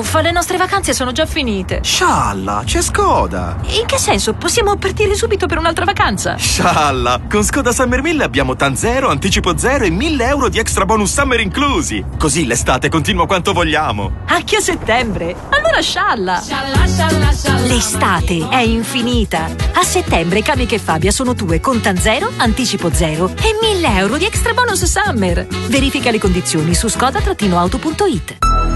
Uffa, le nostre vacanze sono già finite. Scialla, c'è Skoda. In che senso? Possiamo partire subito per un'altra vacanza? Scialla, con Skoda Summer 1000 abbiamo TAN 0, anticipo 0 e 1.000 euro di extra bonus summer inclusi. Così l'estate continua quanto vogliamo. Anche a settembre? Allora scialla. L'estate è infinita. A settembre Kamiq e Fabia sono tue con TAN 0, anticipo 0 e 1.000 euro di extra bonus summer. Verifica le condizioni su skoda-auto.it.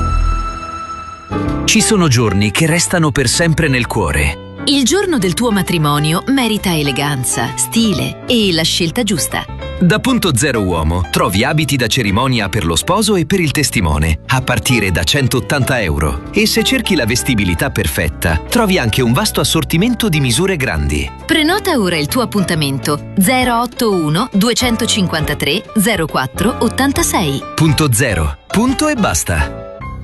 Ci sono giorni che restano per sempre nel cuore. Il giorno del tuo matrimonio merita eleganza, stile e la scelta giusta. Da Punto Zero Uomo trovi abiti da cerimonia per lo sposo e per il testimone, a partire da 180 euro. E se cerchi la vestibilità perfetta, trovi anche un vasto assortimento di misure grandi. Prenota ora il tuo appuntamento 081 253 04 86. Punto Zero. Punto e basta.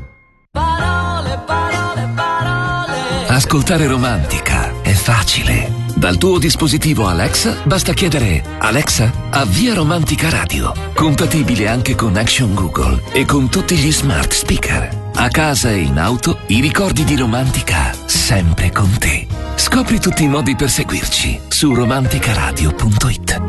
Ascoltare Romantica è facile. Dal tuo dispositivo Alexa basta chiedere: Alexa, avvia Romantica Radio. Compatibile anche con Action Google e con tutti gli smart speaker. A casa e in auto, i ricordi di Romantica sempre con te. Scopri tutti i modi per seguirci su romanticaradio.it.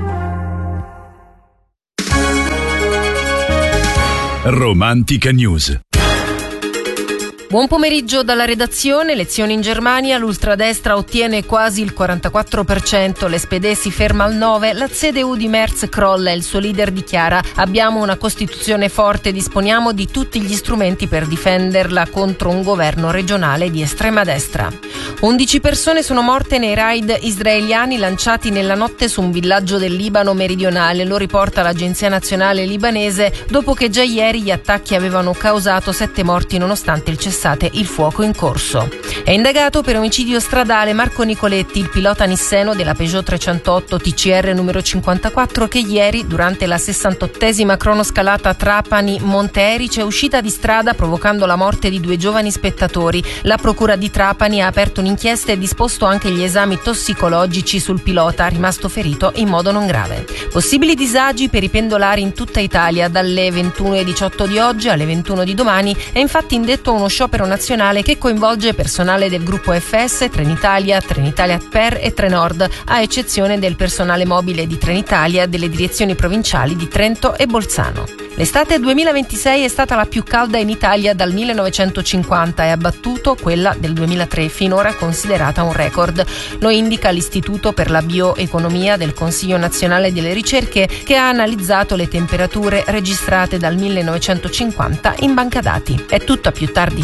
Romantica News. Buon pomeriggio dalla redazione. Elezioni in Germania, l'ultradestra ottiene quasi il 44%, l'SPD si ferma al 9%, la CDU di Merz crolla e il suo leader dichiara: abbiamo una Costituzione forte, disponiamo di tutti gli strumenti per difenderla contro un governo regionale di estrema destra. 11 persone sono morte nei raid israeliani lanciati nella notte su un villaggio del Libano meridionale, lo riporta l'Agenzia Nazionale Libanese, dopo che già ieri gli attacchi avevano causato 7 morti nonostante il fuoco in corso. È indagato per omicidio stradale Marco Nicoletti, il pilota nisseno della Peugeot 308 TCR numero 54, che ieri, durante la 68esima cronoscalata Trapani-Monte Erice, è uscita di strada provocando la morte di 2 giovani spettatori. La procura di Trapani ha aperto un'inchiesta e disposto anche gli esami tossicologici sul pilota, rimasto ferito in modo non grave. Possibili disagi per i pendolari in tutta Italia. Dalle 21:18 di oggi alle 21 di domani è infatti indetto uno sciopero nazionale che coinvolge personale del gruppo FS, Trenitalia, Trenitalia Per e Trenord, a eccezione del personale mobile di Trenitalia delle direzioni provinciali di Trento e Bolzano. L'estate 2026 è stata la più calda in Italia dal 1950 e ha battuto quella del 2003, finora considerata un record. Lo indica l'Istituto per la Bioeconomia del Consiglio Nazionale delle Ricerche, che ha analizzato le temperature registrate dal 1950 in banca dati. È tutto, a più tardi.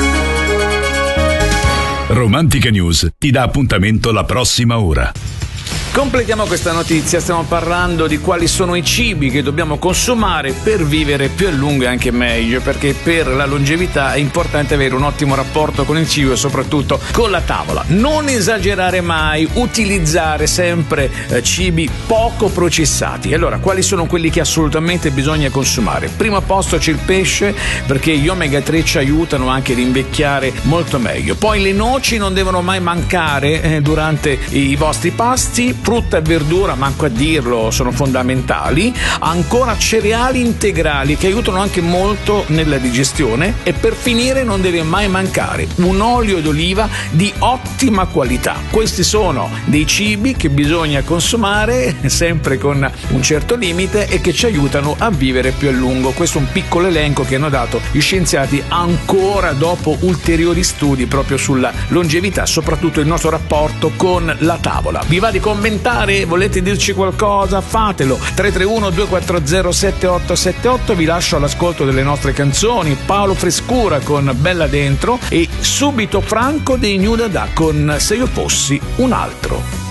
Romantica News ti dà appuntamento la prossima ora. Completiamo questa notizia, stiamo parlando di quali sono i cibi che dobbiamo consumare per vivere più a lungo e anche meglio, perché per la longevità è importante avere un ottimo rapporto con il cibo e soprattutto con la tavola. Non esagerare mai, utilizzare sempre cibi poco processati. Allora, quali sono quelli che assolutamente bisogna consumare? Primo posto c'è il pesce, perché gli omega 3 ci aiutano anche ad invecchiare molto meglio. Poi le noci non devono mai mancare durante i vostri pasti. Frutta e verdura, manco a dirlo, sono fondamentali. Ancora cereali integrali che aiutano anche molto nella digestione. E per finire non deve mai mancare un olio d'oliva di ottima qualità. Questi sono dei cibi che bisogna consumare sempre con un certo limite e che ci aiutano a vivere più a lungo. Questo è un piccolo elenco che hanno dato gli scienziati ancora dopo ulteriori studi proprio sulla longevità, soprattutto il nostro rapporto con la tavola. Vi va di commentare? Volete dirci qualcosa? Fatelo. 331-240-7878. Vi lascio all'ascolto delle nostre canzoni. Paolo Frescura con Bella Dentro e subito Franco dei New Dada con Se io fossi un altro.